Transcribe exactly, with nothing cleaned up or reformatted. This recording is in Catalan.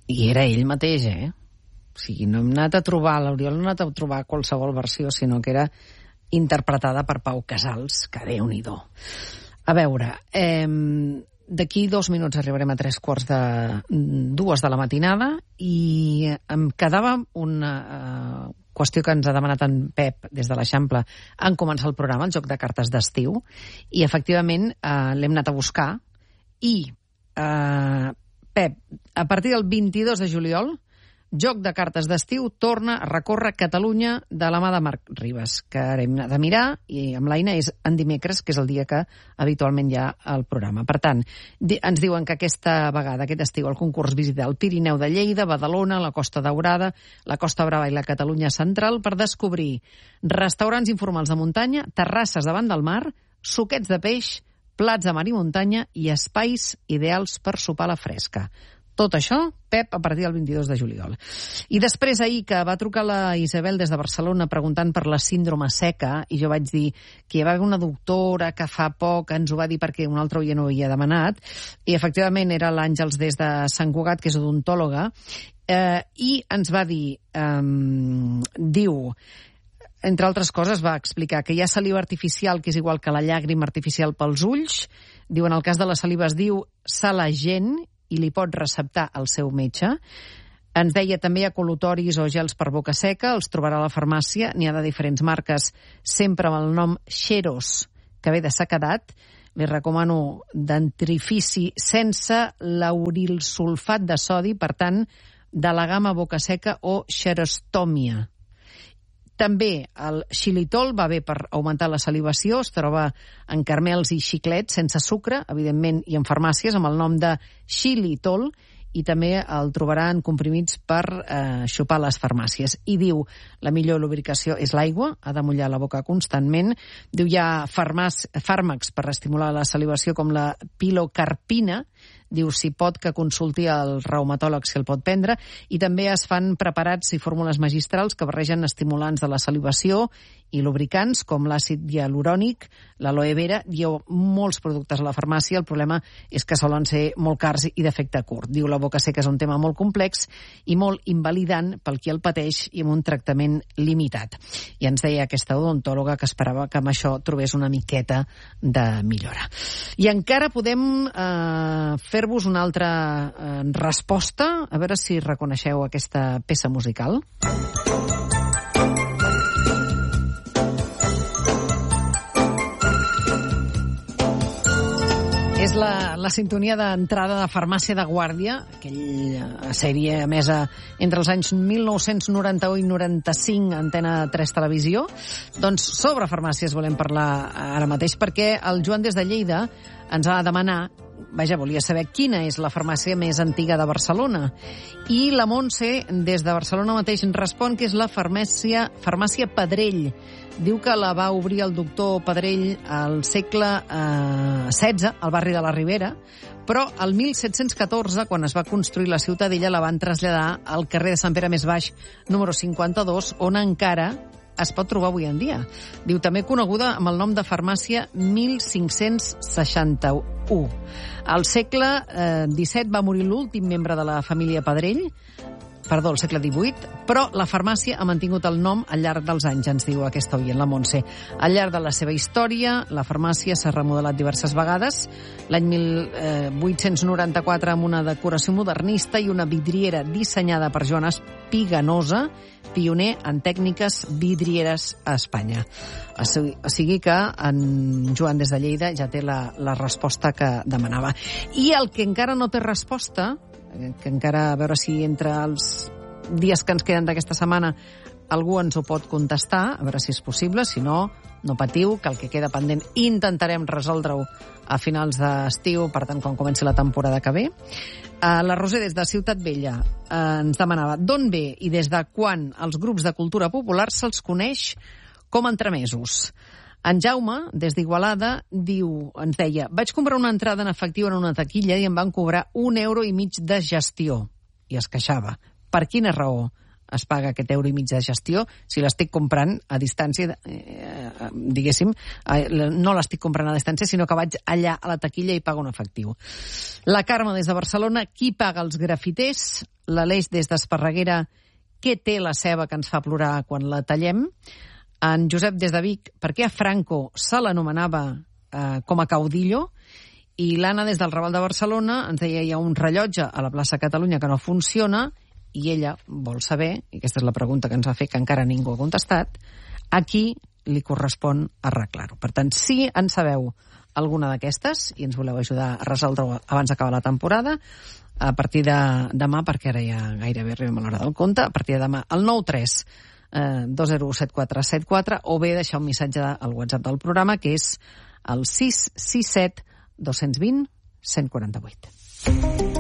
I era ell mateix, eh? O sigui, no hem anat a trobar, l'Oriol no ha anat a trobar qualsevol versió, sinó que era interpretada per Pau Casals, que Déu-n'hi-do. A veure, eh, d'aquí dos minuts arribarem a tres quarts de dues de la matinada i em quedava una eh, qüestió que ens ha demanat en Pep des de l'Eixample en començar el programa, el joc de cartes d'estiu, i efectivament eh, l'hem anat a buscar i eh, Pep, a partir del vint-i-dos de juliol, joc de cartes d'estiu torna a recórrer Catalunya de la mà de Marc Ribas, que ara hem de mirar, i amb l'Aina és en dimecres, que és el dia que habitualment hi ha al programa. Per tant, di- ens diuen que aquesta vegada, aquest estiu, el concurs visita el Pirineu de Lleida, Badalona, la Costa Daurada, la Costa Brava i la Catalunya Central per descobrir restaurants informals de muntanya, terrasses davant del mar, suquets de peix, plats de mar i muntanya i espais ideals per sopar a la fresca. Tot això, Pep, a partir del vint-i-dos de juliol. I després ahir que va trucar la Isabel des de Barcelona preguntant per la síndrome seca, i jo vaig dir que hi va haver una doctora que fa poc ens ho va dir perquè un altre oient ho havia demanat, i efectivament era l'Àngels des de Sant Cugat, que és odontòloga, eh, i ens va dir, eh, diu... Entre altres coses, va explicar que hi ha saliva artificial, que és igual que la llàgrima artificial pels ulls. Diu, en el cas de la saliva es diu Salagent i li pot receptar el seu metge. Ens deia també hi ha col·lutoris o gels per boca seca, els trobarà a la farmàcia, n'hi ha de diferents marques, sempre amb el nom Xeros, que ve de sequedat. Li recomano dentrifici sense laurilsulfat de sodi, per tant, de la gamma boca seca o xerostòmia. També el xilitol va bé per augmentar la salivació, es troba en carmels i xiclets sense sucre, evidentment, i en farmàcies amb el nom de xilitol, i també el trobarà en comprimits per eh, xupar a les farmàcies. I diu, la millor lubricació és l'aigua, ha de mullar la boca constantment. Diu, hi ha farmàs, fàrmacs per estimular la salivació com la pilocarpina. Diu, si pot, que consulti el reumatòleg si el pot prendre, i també es fan preparats i fórmules magistrals que barregen estimulants de la salivació i lubricants com l'àcid hialurònic, l'aloe vera. Hi ha molts productes a la farmàcia, el problema és que solen ser molt cars i d'efecte curt. Diu, la boca seca és un tema molt complex i molt invalidant pel qui el pateix i amb un tractament limitat. I ens deia aquesta odontòloga que esperava que amb això trobés una miqueta de millora. I encara podem eh, fer-vos una altra eh, resposta, a veure si reconeixeu aquesta peça musical. És la, la sintonia d'entrada de Farmàcia de Guàrdia, aquella sèrie emesa entre els anys mil nou-cents noranta-u i noranta-cinc, Antena tres Televisió. Doncs sobre farmàcies volem parlar ara mateix, perquè el Joan des de Lleida ens va demanar, vaja, volia saber quina és la farmàcia més antiga de Barcelona. I la Montse, des de Barcelona mateix, ens respon que és la farmàcia, farmàcia Pedrell. Diu que la va obrir el doctor Pedrell al segle eh, setze, al barri de la Ribera, però el mil set-cents catorze, quan es va construir la Ciutadella, la van traslladar al carrer de Sant Pere Més Baix, número cinquanta-dos, on encara es pot trobar avui en dia. Diu, també coneguda amb el nom de farmàcia mil cinc-cents seixanta-u. Al segle eh, disset va morir l'últim membre de la família Pedrell, perdó, el segle divuit, però la farmàcia ha mantingut el nom al llarg dels anys, ens diu aquesta oient, la Montse. Al llarg de la seva història, la farmàcia s'ha remodelat diverses vegades. L'any mil vuit-cents noranta-quatre amb una decoració modernista i una vidriera dissenyada per Joan Espiganosa, pioner en tècniques vidrieres a Espanya. O sigui que en Joan des de Lleida ja té la, la resposta que demanava. I el que encara no té resposta, que encara a veure si entre els dies que ens queden d'aquesta setmana algú ens ho pot contestar, a veure si és possible, si no, no patiu, que el que queda pendent intentarem resoldre-ho a finals d'estiu, per tant, quan comenci la temporada que ve. Uh, la Roser, des de Ciutat Vella, uh, ens demanava d'on ve i des de quan els grups de cultura popular se'ls coneix com a entremesos. En Jaume, des d'Igualada, diu, ens deia, vaig comprar una entrada en efectiu en una taquilla i em van cobrar un euro i mig de gestió. I es queixava. Per quina raó es paga aquest euro i mig de gestió si l'estic comprant a distància, eh, diguéssim, eh, no l'estic comprant a distància, sinó que vaig allà a la taquilla i pago en efectiu. La Carme, des de Barcelona, qui paga els grafiters? l'Aleix des d'Esparreguera, què té la ceba que ens fa plorar quan la tallem? En Josep des de Vic, per què a Franco se l'anomenava eh, com a caudillo? I l'Anna des del Raval de Barcelona ens deia hi ha un rellotge a la plaça Catalunya que no funciona i ella vol saber, i aquesta és la pregunta que ens va fer que encara ningú ha contestat, a qui li correspon arreglar-ho. Per tant, si en sabeu alguna d'aquestes i ens voleu ajudar a resoldre abans d'acabar la temporada, a partir de demà, perquè ara ja gairebé arribem a l'hora del conte, a partir de demà al nou tres dos zero set quatre set quatre o bé deixar un missatge al WhatsApp del programa que és el sis sis set dos cents vint cent quaranta-vuit.